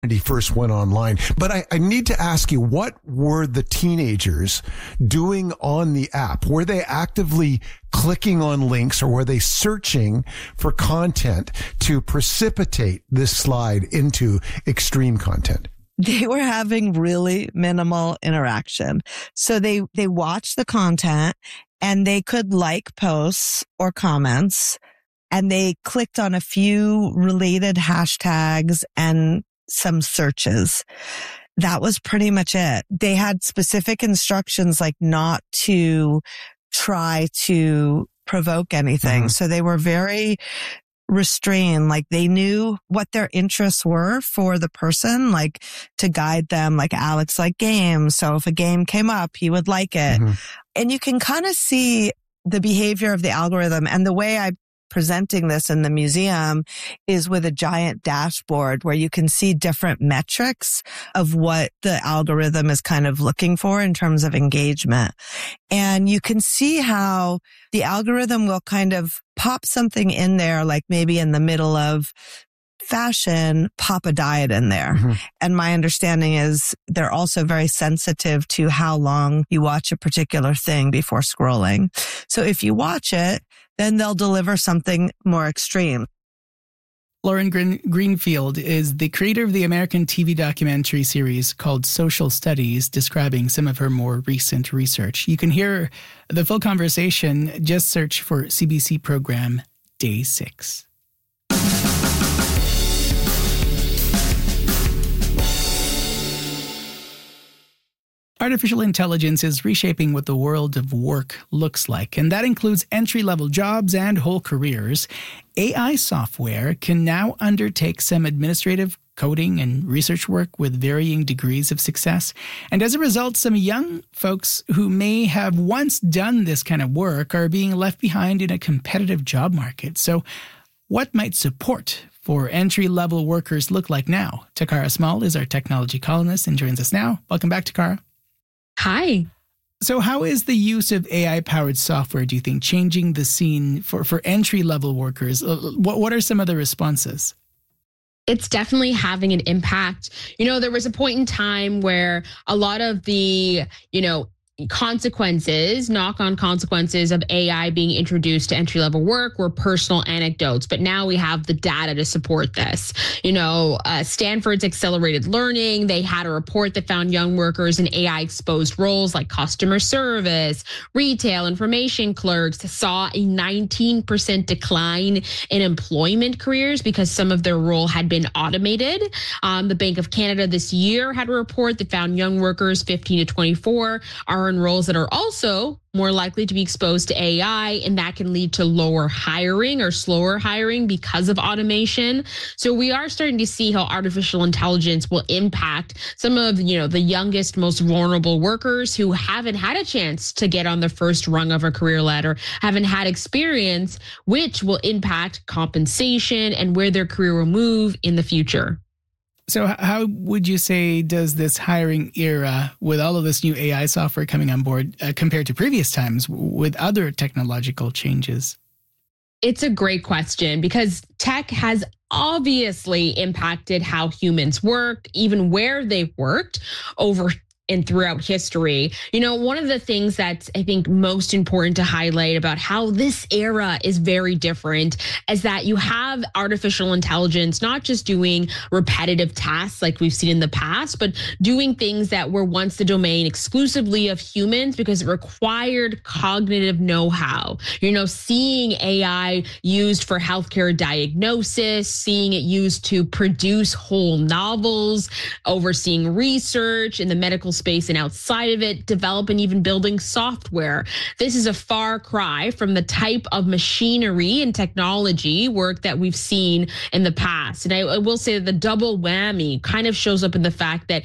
he first went online. But I need to ask you, what were the teenagers doing on the app? Were they actively clicking on links, or were they searching for content to precipitate this slide into extreme content? They were having really minimal interaction. So they watched the content and they could like posts or comments, and they clicked on a few related hashtags and some searches. That was pretty much it. They had specific instructions, like not to try to provoke anything. So they were very restrained. Like they knew what their interests were for the person, like to guide them. Like Alex liked games. So if a game came up, he would like it. And you can kind of see the behavior of the algorithm. And the way I'm presenting this in the museum is with a giant dashboard where you can see different metrics of what the algorithm is kind of looking for in terms of engagement. And you can see how the algorithm will kind of pop something in there, like maybe in the middle of fashion, pop a diet in there. And my understanding is they're also very sensitive to how long you watch a particular thing before scrolling. So if you watch it, then they'll deliver something more extreme. Lauren Greenfield is the creator of the American TV documentary series called Social Studies, describing some of her more recent research. You can hear the full conversation. Just search for CBC program Day 6. Artificial intelligence is reshaping what the world of work looks like, and that includes entry-level jobs and whole careers. AI software can now undertake some administrative, coding, and research work with varying degrees of success. And as a result, some young folks who may have once done this kind of work are being left behind in a competitive job market. So what might support for entry-level workers look like now? Takara Small is our technology columnist and joins us now. Welcome back, Takara. Hi. So how is the use of AI-powered software, do you think, changing the scene for entry-level workers? What are some of the responses? It's definitely having an impact. There was a point in time where a lot of the, knock-on consequences of AI being introduced to entry-level work were personal anecdotes. But now we have the data to support this. Stanford's accelerated learning, they had a report that found young workers in AI-exposed roles like customer service, retail, information clerks saw a 19% decline in employment careers because some of their role had been automated. The Bank of Canada this year had a report that found young workers 15 to 24 are in roles that are also more likely to be exposed to AI, and that can lead to lower hiring or slower hiring because of automation. So we are starting to see how artificial intelligence will impact some of, the youngest, most vulnerable workers who haven't had a chance to get on the first rung of a career ladder, haven't had experience, which will impact compensation and where their career will move in the future. So how would you say does this hiring era, with all of this new AI software coming on board, compared to previous times with other technological changes? It's a great question because tech has obviously impacted how humans work, even where they've worked over and throughout history. One of the things that's, I think, most important to highlight about how this era is very different is that you have artificial intelligence not just doing repetitive tasks like we've seen in the past, but doing things that were once the domain exclusively of humans because it required cognitive know-how. Seeing AI used for healthcare diagnosis, seeing it used to produce whole novels, overseeing research in the medical space and outside of it, develop and even building software. This is a far cry from the type of machinery and technology work that we've seen in the past. And I will say that the double whammy kind of shows up in the fact that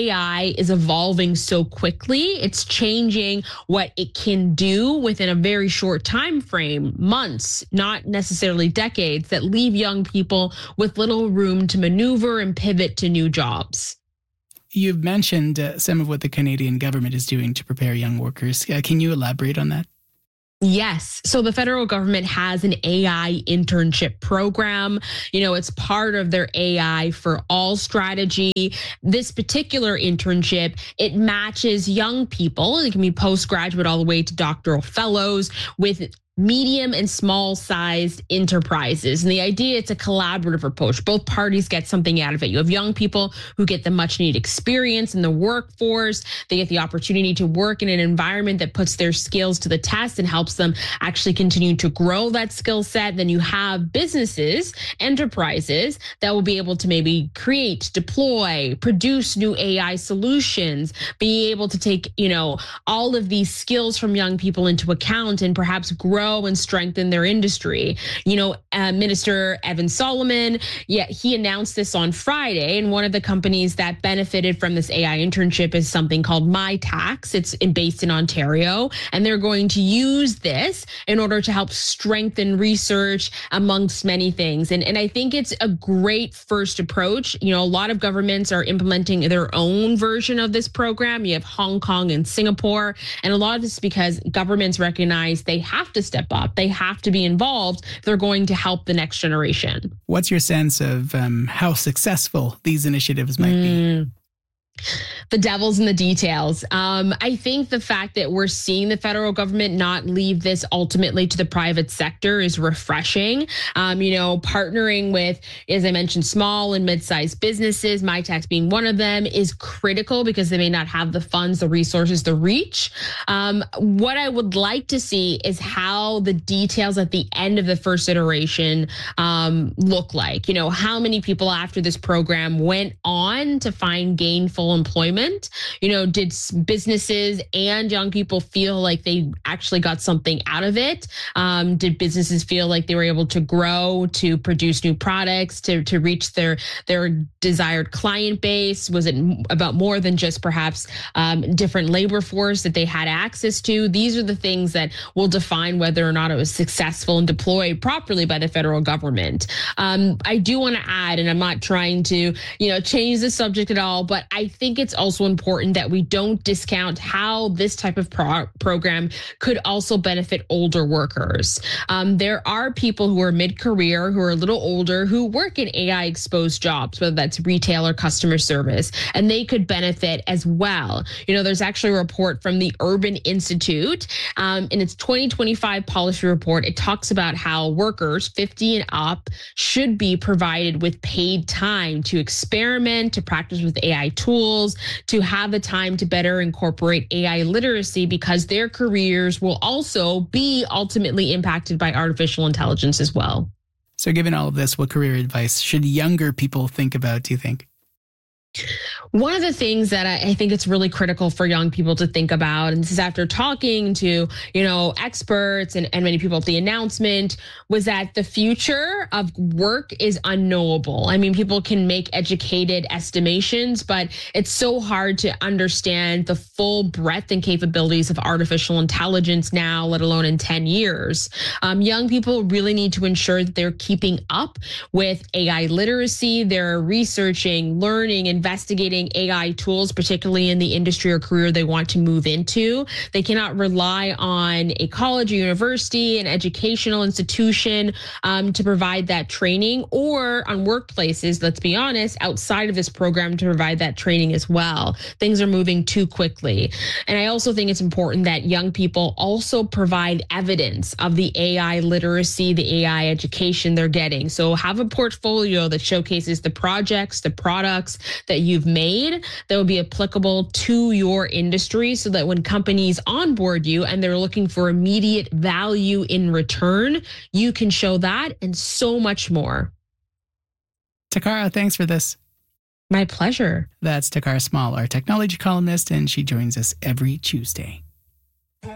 AI is evolving so quickly. It's changing what it can do within a very short time frame, months, not necessarily decades, that leave young people with little room to maneuver and pivot to new jobs. You've mentioned some of what the Canadian government is doing to prepare young workers. Can you elaborate on that? Yes. So the federal government has an AI internship program. It's part of their AI for All strategy. This particular internship, it matches young people. It can be postgraduate all the way to doctoral fellows with medium and small sized enterprises. And the idea, it's a collaborative approach. Both parties get something out of it. You have young people who get the much needed experience in the workforce. They get the opportunity to work in an environment that puts their skills to the test and helps them actually continue to grow that skill set. Then you have businesses, enterprises that will be able to maybe create, deploy, produce new AI solutions, be able to take, all of these skills from young people into account and perhaps grow and strengthen their industry. Minister Evan Solomon, he announced this on Friday, and one of the companies that benefited from this AI internship is something called MyTax. It's based in Ontario, and they're going to use this in order to help strengthen research amongst many things. And I think it's a great first approach. A lot of governments are implementing their own version of this program. You have Hong Kong and Singapore, and a lot of this is because governments recognize they have to step up. They have to be involved if they're going to help the next generation. What's your sense of how successful these initiatives might be? The devil's in the details. I think the fact that we're seeing the federal government not leave this ultimately to the private sector is refreshing. Partnering with, as I mentioned, small and mid-sized businesses, MyTax being one of them, is critical because they may not have the funds, the resources, the reach. What I would like to see is how the details at the end of the first iteration look like. How many people after this program went on to find gainful employment? Did businesses and young people feel like they actually got something out of it? Did businesses feel like they were able to grow, to produce new products, to reach their desired client base? Was it about more than just perhaps different labor force that they had access to? These are the things that will define whether or not it was successful and deployed properly by the federal government. I do want to add, and I'm not trying to, change the subject at all, but I think it's also important that we don't discount how this type of program could also benefit older workers. There are people who are mid-career, who are a little older, who work in AI-exposed jobs, whether that's retail or customer service, and they could benefit as well. There's actually a report from the Urban Institute in its 2025 policy report. It talks about how workers 50 and up should be provided with paid time to experiment, to practice with AI tools, to have the time to better incorporate AI literacy, because their careers will also be ultimately impacted by artificial intelligence as well. So given all of this, what career advice should younger people think about, do you think? One of the things that I think it's really critical for young people to think about, and this is after talking to, experts and many people at the announcement, was that the future of work is unknowable. I mean, people can make educated estimations, but it's so hard to understand the full breadth and capabilities of artificial intelligence now, let alone in 10 years. Young people really need to ensure that they're keeping up with AI literacy. They're researching, learning, investigating AI tools, particularly in the industry or career they want to move into. They cannot rely on a college or university, an educational institution to provide that training, or on workplaces, let's be honest, outside of this program to provide that training as well. Things are moving too quickly. And I also think it's important that young people also provide evidence of the AI literacy, the AI education they're getting. So have a portfolio that showcases the projects, the products that you've made that will be applicable to your industry, so that when companies onboard you and they're looking for immediate value in return, you can show that and so much more. Takara, thanks for this. My pleasure. That's Takara Small, our technology columnist, and she joins us every Tuesday.